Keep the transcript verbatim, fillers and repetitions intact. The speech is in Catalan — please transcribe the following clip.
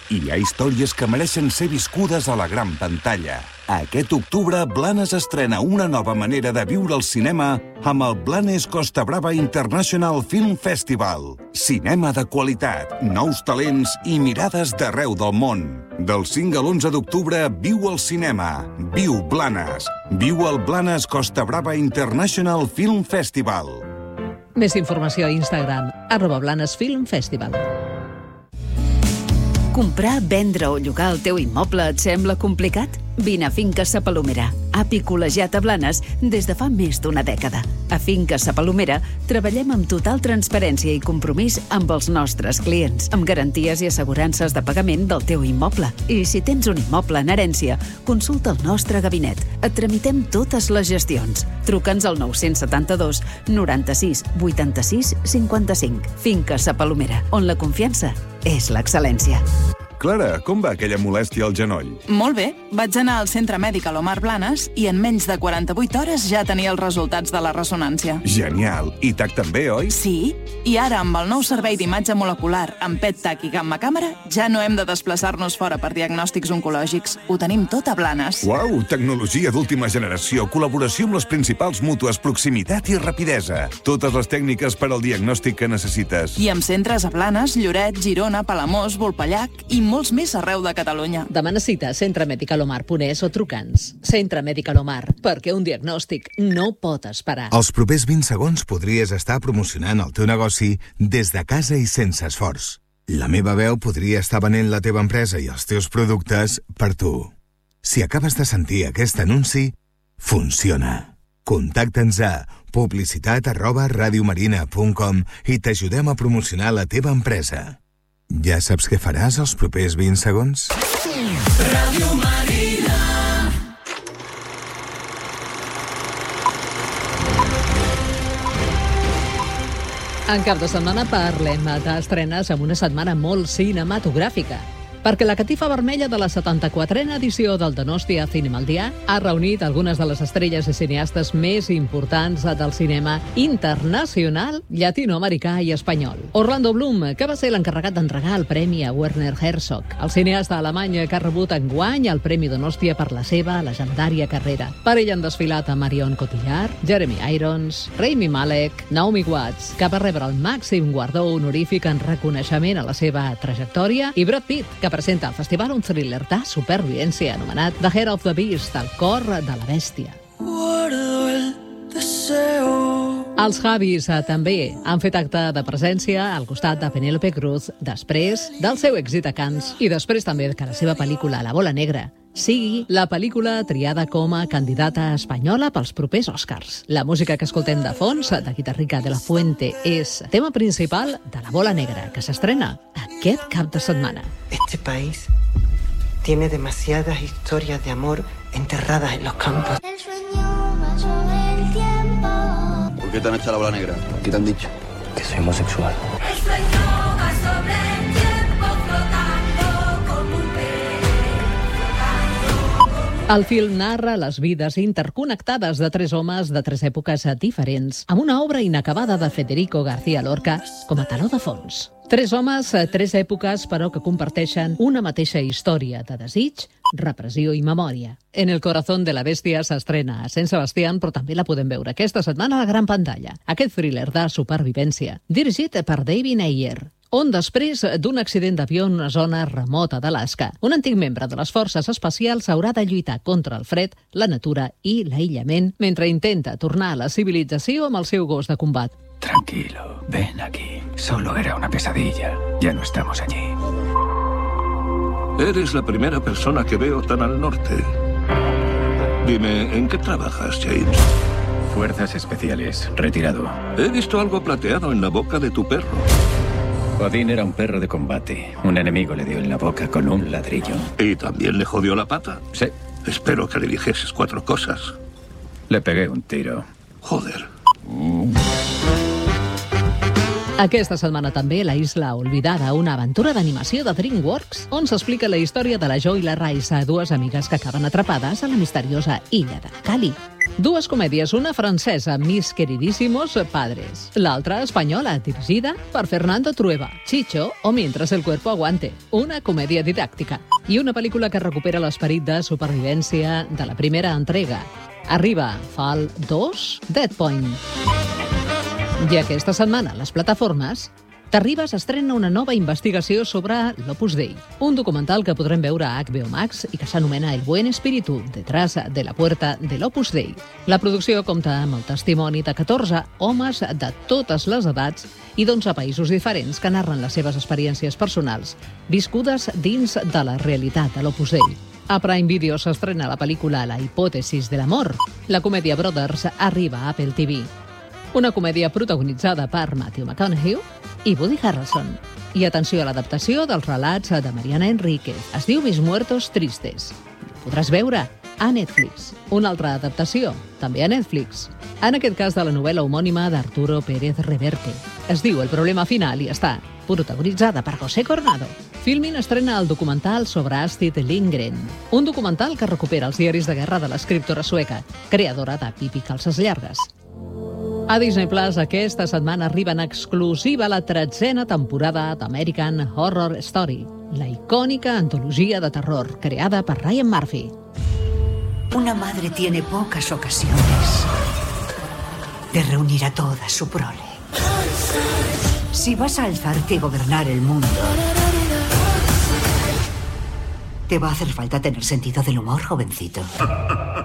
Hi ha històries que mereixen ser viscudes a la gran pantalla. Aquest octubre, Blanes estrena una nova manera de viure el cinema amb el Blanes Costa Brava International Film Festival. Cinema de qualitat, nous talents i mirades d'arreu del món. Del cinc a l'onze d'octubre, viu el cinema. Viu Blanes. Viu el Blanes Costa Brava International Film Festival. Més informació a Instagram, arroba Blanes Film Festival. Comprar, vendre o llogar el teu immoble et sembla complicat? Vine a Finques Sa Palomera, api col·legiat a Blanes des de fa més d'una dècada. A Finques Sa Palomera treballem amb total transparència i compromís amb els nostres clients, amb garanties i assegurances de pagament del teu immoble. I si tens un immoble en herència, consulta el nostre gabinet. Et tramitem totes les gestions. Truca'ns al nou set dos noranta-sis vuitanta-sis cinquanta-cinc. Finques Sa Palomera, on la confiança és l'excel·lència. Clara, com va aquella molèstia al genoll? Molt bé. Vaig anar al centre mèdic a l'Omar Blanes i en menys de quaranta-vuit hores ja tenia els resultats de la ressonància. Genial. I T A C també, oi? Sí. I ara, amb el nou servei d'imatge molecular, amb P E T, T A C i gamma càmera, ja no hem de desplaçar-nos fora per diagnòstics oncològics. Ho tenim tot a Blanes. Uau, tecnologia d'última generació, col·laboració amb les principals mútues, proximitat i rapidesa. Totes les tècniques per al diagnòstic que necessites. I amb centres a Blanes, Lloret, Girona, Palamós, Volpellac i molts més arreu de Catalunya. Demana cita a centre mèdic alomar punt es o truca'ns. Centre Mèdic Alomar, perquè un diagnòstic no pot esperar. Els propers vint segons podries estar promocionant el teu negoci des de casa i sense esforç. La meva veu podria estar venent la teva empresa i els teus productes per tu. Si acabes de sentir aquest anunci, funciona. Contacta'ns a publicitat arroba radiomarina punt com i t'ajudem a promocionar la teva empresa. Ja saps què faràs els propers vint segons? Ràdio Marina. En cap de setmana parlem d'estrenes amb una setmana molt cinematogràfica, perquè la catifa vermella de la setanta-quatrena edició del Donostia Cinema al Dia ha reunit algunes de les estrelles i cineastes més importants del cinema internacional, llatinoamericà i espanyol. Orlando Bloom, que va ser l'encarregat d'entregar el premi a Werner Herzog, el cineasta alemany que ha rebut enguany el Premi Donostia per la seva legendària carrera. Per ell han desfilat a Marion Cotillard, Jeremy Irons, Rami Malek, Naomi Watts, que va rebre el màxim guardó honorífic en reconeixement a la seva trajectòria, i Brad Pitt, que presenta al festival un thriller de supervivència anomenat The Heart of the Beast, el cor de la bèstia. Els Javis eh, també han fet acte de presència al costat de Penélope Cruz després del seu èxit a Cannes i després també que la seva pel·lícula La bola negra sigui la pel·lícula triada com a candidata espanyola pels propers Oscars. La música que escoltem de fons, de Guitarrica de la Fuente, és tema principal de La bola negra, que s'estrena aquest cap de setmana. Este país tiene demasiadas historias de amor enterradas en los campos. El sueño va sobre el tiempo. ¿Por qué te han echado la bola negra? ¿Qué te han dicho? Que soy homosexual. El sueño va sobre el tiempo flotando como un pez. El film narra les vides interconnectades de tres homes de tres èpoques diferents, amb una obra inacabada de Federico García Lorca com a teló de fons. Tres homes, tres èpoques, però que comparteixen una mateixa història de desig, repressió i memòria. En el corazón de la bèstia s'estrena a Sant Sebastián, però també la podem veure aquesta setmana a la gran pantalla. Aquest thriller de supervivència, dirigit per David Ayer, on després d'un accident d'avió en una zona remota d'Alaska, un antic membre de les forces especials haurà de lluitar contra el fred, la natura i l'aïllament, mentre intenta tornar a la civilització amb el seu gos de combat. Tranquilo, ven aquí. Solo era una pesadilla. Ya no estamos allí. Eres la primera persona que veo tan al norte. Dime, ¿en qué trabajas, James? Fuerzas especiales, retirado. He visto algo plateado en la boca de tu perro. Odín era un perro de combate. Un enemigo le dio en la boca con un ladrillo. ¿Y también le jodió la pata? Sí. Espero que le dijeses cuatro cosas. Le pegué un tiro. Joder. Mm. Aquesta setmana també La Isla Olvidada, una aventura d'animació de DreamWorks, on s'explica la història de la Jo i la Raisa, dues amigues que acaben atrapades a la misteriosa illa de Cali. Dues comèdies, una francesa, Mis queridísimos padres, l'altra espanyola, dirigida per Fernando Trueba, Chicho o Mientras el cuerpo aguante, una comèdia didàctica. I una pel·lícula que recupera l'esperit de supervivència de la primera entrega. Arriba Fall dos, Dead Point. I aquesta setmana, a les plataformes, T'Arriba s'estrena una nova investigació sobre l'Opus Dei, un documental que podrem veure a H B O Max i que s'anomena El buen espíritu detrás de la puerta de l'Opus Dei. La producció compta amb el testimoni de catorze homes de totes les edats i d'onze països diferents que narren les seves experiències personals, viscudes dins de la realitat de l'Opus Dei. A Prime Video s'estrena la pel·lícula La hipòtesis de l'amor. La comèdia Brothers arriba a Apple T V. Una comèdia protagonitzada per Matthew McConaughey i Woody Harrelson. I atenció a l'adaptació dels relats de Mariana Enríquez. Es diu Mis muertos tristes. La podràs veure a Netflix. Una altra adaptació, també a Netflix. En aquest cas de la novel·la homònima d'Arturo Pérez Reverte. Es diu El problema final i està protagonitzada per José Coronado. Filmin estrena el documental sobre Astrid Lindgren, un documental que recupera els diaris de guerra de l'escriptora sueca, creadora de Pipi Calces Llargues. A Disney Plus aquesta setmana arriba en exclusiva la tretzena temporada d'American Horror Story, la icònica antologia de terror creada per Ryan Murphy. Una madre tiene pocas ocasiones de reunir a toda su prole. Si vas a alzarte y gobernar el mundo, te va a hacer falta tener sentido del humor, jovencito.